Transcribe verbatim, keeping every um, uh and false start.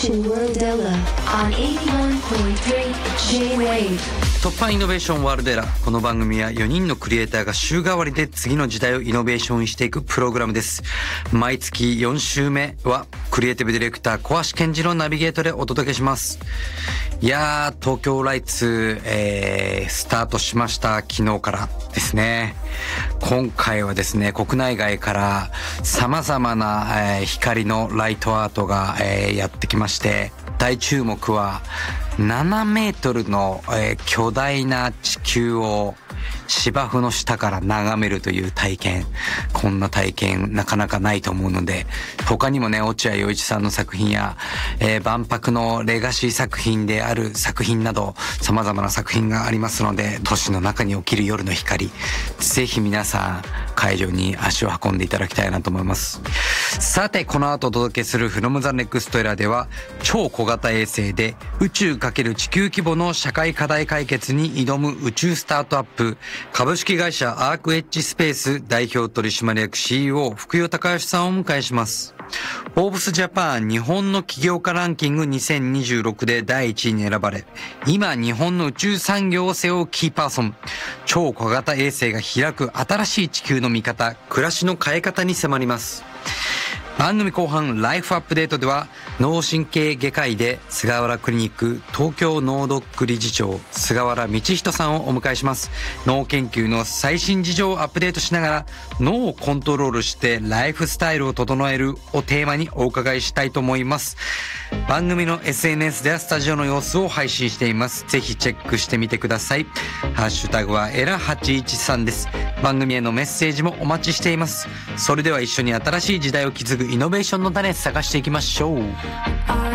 World Ella on エイティワンポイントスリー J-Wave。 突破イノベーションワールドエラー。この番組はよにんのクリエイターが週替わりで次の時代をイノベーションしていくプログラムです。毎月よん週目はクリエイティブディレクター小橋健二のナビゲートでお届けします。いやー、東京ライツ、えー、スタートしました。昨日からですね。今回はですね、国内外から様々な、えー、光のライトアートが、えー、やってきまして、大注目はななメートルの、えー、巨大な地球を芝生の下から眺めるという体験。こんな体験なかなかないと思うので、他にもね、落合陽一さんの作品や、えー、万博のレガシー作品である作品など様々な作品がありますので、都市の中に起きる夜の光、ぜひ皆さん会場に足を運んでいただきたいなと思います。さて、この後お届けする From the Next Era では、超小型衛星で宇宙×地球規模の社会課題解決に挑む宇宙スタートアップ、株式会社アークエッジスペース代表取締役 シーイーオー 福代隆義さんをお迎えします。フォーブスジャパン日本の起業家ランキングにせんにじゅうろくでだいいちいに選ばれ、今日本の宇宙産業を背負うキーパーソン、超小型衛星が開く新しい地球の見方、暮らしの変え方に迫ります。番組後半ライフアップデートでは、脳神経外科医で菅原クリニック東京脳ドック理事長菅原道人さんをお迎えします。脳研究の最新事情をアップデートしながら、脳をコントロールしてライフスタイルを整えるをテーマにお伺いしたいと思います。番組の エスエヌエス ではスタジオの様子を配信しています。ぜひチェックしてみてください。ハッシュタグはエラはちいちさんです。番組へのメッセージもお待ちしています。それでは一緒に新しい時代を築くイノベーションの種探していきましょう。